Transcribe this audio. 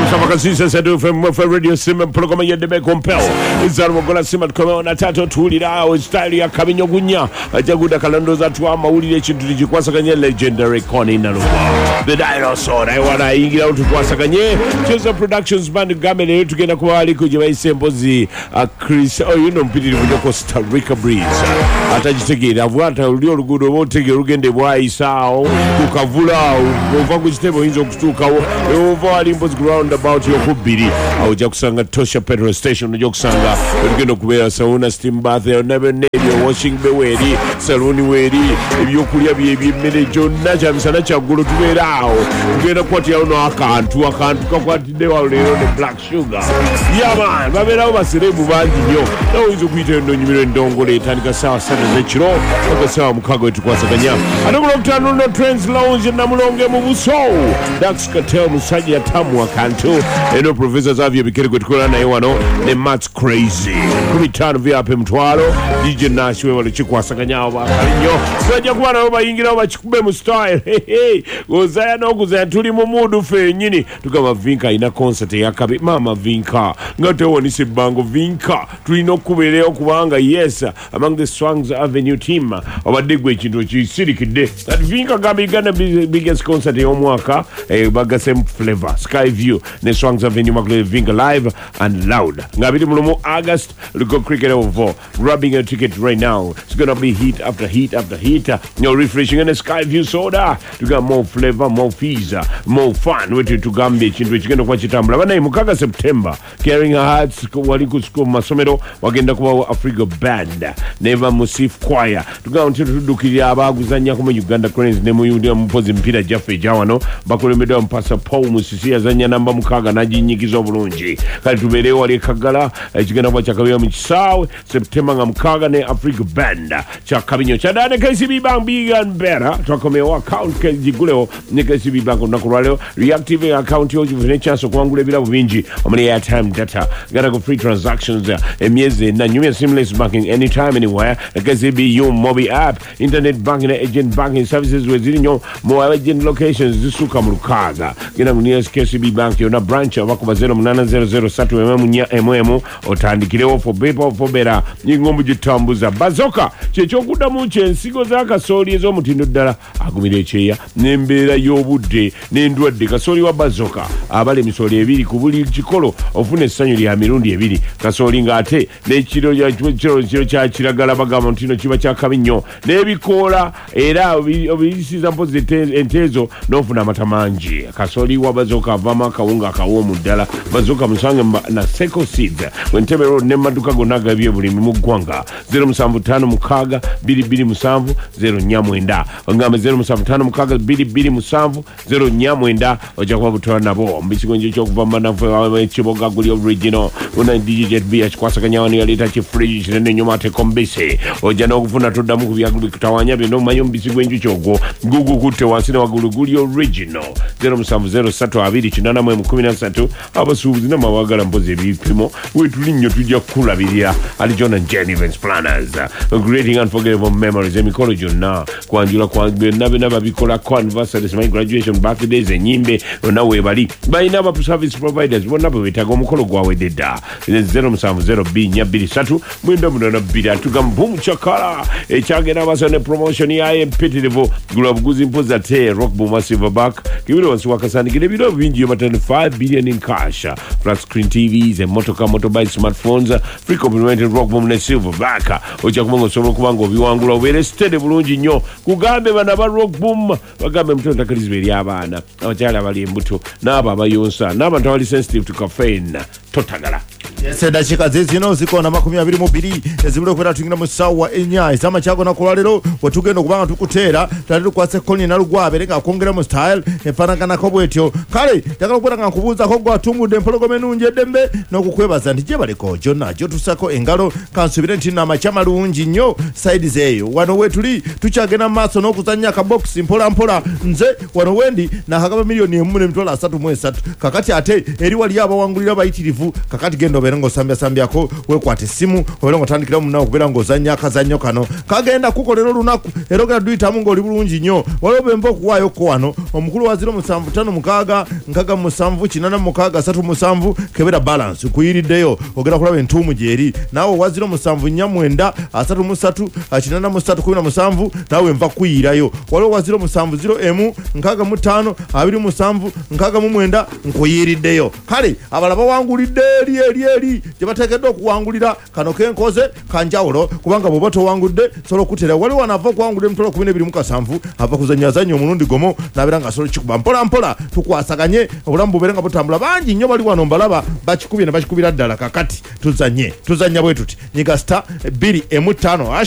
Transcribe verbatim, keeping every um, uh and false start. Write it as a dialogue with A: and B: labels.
A: Kasisa Sadu from Radio Sim Programa Yedebe Compel. Izarmo Gola Simat Corona Tato Tulira, style ya Kabinyo Gunya, Jaguda Kalandoza Tuama, Uli Chitri Kwasakanye, legendary Connie Naruwa. The dinosaur, I want to eat out to Kwasakanye. Choose Productions Band Gamele to get a quality Kuja Sempozi, a Chris, oh, you know, Pity Costa Rica Breeze. Atajitegi, Avata, Rio Good, Motegi, Rugende, Wai Sao, Kavula, Ovagustebo, Inzokuka, over Olympus ground about your Hubidi. Our Joksanga Tosha Petrol Station, Joksanga, we're going to wear a sauna steam bath, they'll never name you washing the way, Saloni way, if you could have made John Najam Sanacha, go to wear out. We're going to put you on our can to a can to what they were on the black sugar. Yeah, man, but when I was a rebu banjo, no is a Peter no you don't go to Tanika South Senator, or the Sam Kago to Kwasakanya. I don't know if no trends lounge and Namulonga Muso. That's Katel Musaya Tamwa Kanto, and no professors have you became good Kurana Iwano, the match crazy. Kumitan via Pimtualo, D J Nash, we will Chikwasakanya, Rajawana over Ingila, Chikbemu style. Hey, hey, Gozano Gozanturi Momodu Fenyini to come a Vinka in a concert, Yakabi Mama Vinka, not the one is a bango Vinka, Trino Kubereo Kuanga, yes, among the Swans Avenue team of a digwich into City Kid. That Vinka Gabi gonna be the biggest concert in Omwaka, a Bagasem flavor, Sky View, the Swans Avenue Macleod Vinka live and loud. Gabi Mulomo August, look at cricket over, grabbing a ticket right now. It's gonna be heat after heat after heat. You're refreshing in a Sky View soda to get more flavor, more fees, more fun with you to Gambit, in which you're gonna watch it. Mukaga September, carrying her hearts, Waliku School Masomero, Wagenda Kwa Africa Band, Neva Musif Choir, to go until Dukiaba, Guzanya, Uganda Cranes, Nemo Udium Pozim Peter Jeffrey Jawano, Bakurimidom Pasa Paul Musisia, Zanya Namba Mukaga, Naji Nikis Obrunji, Kaltubere Wali Kagala, as you're gonna watch a Kawam South, September Mukaga, Ne Africa Band, Chakabino Chadana, K C B Bank, big and better, Takomeo account, Kajiguleo, Nika C B Bank of Nakuralo, reactivate account, you have a chance of Wangula Vinji, how many airtime data, gotta go free transactions, Emieze, Nanyumia seamless banking anytime, anywhere, K C B U Mobi app, internet banking, agent banking services within your more agent locations, Zusuka Mukaga, Gina nearest K C B Bank, you're not branch of Wakubazero Nana zero zero Satu Emunya Emoemo, or Tandikio for paper for better, Yingombu Tambuza, Bazoka, Chechokuda Muche, Sigozaka, Soli is Omutindara, Agumidechea, Nembera Yobude, Nendua de Kasoli wa Bazoka, Abale Misoli Eviri, Kubuli Chikolo, Ofune Sanuri Hamirundi Eviri, Kasoli Ngate, Nechiro Yachucho Chiragala Bagamontino Chivacha Camino, Nevi Cola, Era, this is supposed to Entezo, no Funamatamanji, Kasoli wa Bazoka, Vama Kaunga Kawomu Dala, Bazoka Musanga na Seko Seeds, when Temero Nemaduka Gonaga Viaburi Mugwanga, Zero Musambutano Mukaga, Bidi Bidi Musambu, Zero Nyamwenda, Ongame Zero Musambutano Mukaga, Bidi Bidi Musambu, Zero Nyamwenda, Ojakwa Tuanabo, Misigonji Chok Vamana for Chiboga Gulio Original, when I D J B H Kwasakanyani, Litachi Fridge, and then you mate Combese, or Janoguna to Damu Tawanya, no Mayum Bisigonji Chogo, Google Kutewasino Guluguli Original, Zero Musam Zero Sato Avidi, Chinana Mumkumina Sato, Abasu, Namawagaram Posevi Primo, with Lino to your Kula Vidia, Alijon and Jenny Vance Planners, a greeting unforgettable memories, Emicology now, Quandula Quan, never never be called a converse at my graduation birthdays and Yimbe, or now Webali, by number of service providers, one number with Agomokolo Gwawe de Da, the Zero Sam Zero B, Nyabidi Satu, Windom Bida to come boom chakara, a chagana was on a promotion, I am pitiful, Glove Guzin Pozate, Rock Boom Massive back, give it was Wakasani, give it over India, but five billion in cash, flat screen T Vs and motorcar motorbike smartphones, free complimentary Rock Boom and Silverback, Ochakongo Sorokuango, Viwangulo, very steady Bulunjino, Kugabe, Vanaba Rock Boom, Wagabe Mtonta Krizveriabana, Ojala Vali Mbuto, Naba Bayonsa, Naba totally sensitive to caffeine, Totagala.
B: Seda chika zino ziko na makumi abiri mu biri ezibule kwera tuingira musawa enya izama chako na kulalero watugendo kubanga tukutera tali kwase koni na lugwabe lenga kongera mu style efananga ko bwetyo kale yakala kubanga kubuza ko gwa tumude mpologome nunje dembe no kukwebaza ndije baleko jona jo tusako engalo kansubire ntina amachama lungi nnyo side zeyo wano wetuli tuchagena maso no kuzanya ka box mpola mpola nze wano wendi na hakaba milioni emu ne mtola three mu three kakati ate eri wali aba wangulira bayitirivu kakati gendo obeera ng'osambya sambyako weekwata essimu obeera ng'otandikira munnawe okubeera ng'ozannya akazannyo kano kagenda kukolera olunaku era ogenda duyitamu ng'oli bulungi nnyo waliwo bemba okuwaayoko wano omukulu wa ziro musanvu tano mukaaga nkaga musanvu kinana mukaaga asatu musanvu kebera balance kuyiriddeyo ogenda kulaba entuumu gyeri naawe wa ziro musanvu nnya mwenda asatu musatu kinana musatu kumi na musanvu naawe nva kuyirayo waliwo wa ziro musanvu ziro emu nkaaga mu ttaano abiri musanvu nkaaga mu mwenda nkuyiriddeyo kale abala bawangulidde eri eri eri gye bateekeddwa okuwangulira kano kenkoze kanjawulo kubanga bw'oba towangudde sobola okutera waliwo anaava okuwangulira emitwalo kumi n'ebiri mu kasanvu ava kuzanyazanya omulundi gomo n'abeera nga asobola kikuba mpola mpola tukwasaganye obulamu bubeere nga butambula bangi nnyo bali wano mbalaba bakikubye ne bakikubira ddala kakati tuzanye tuzanya bwe tuti nyiga star bbiri emu ttaano